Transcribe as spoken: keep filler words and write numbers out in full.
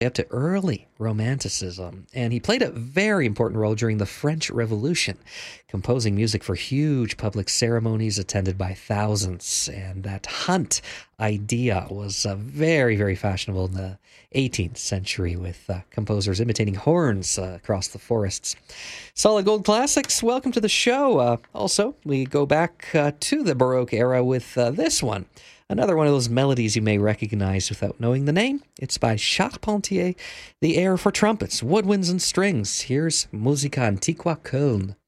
up to early Romanticism, and he played a very important role during the French Revolution, composing music for huge public ceremonies attended by thousands. And that hunt idea was uh, very, very fashionable in the eighteenth century, with uh, composers imitating horns uh, across the forests. Solid Gold Classics, welcome to the show. Uh, also, we go back uh, to the Baroque era with uh, this one. Another one of those melodies you may recognize without knowing the name. It's by Charpentier, the air for trumpets, woodwinds, and strings. Here's Musica Antiqua Köln.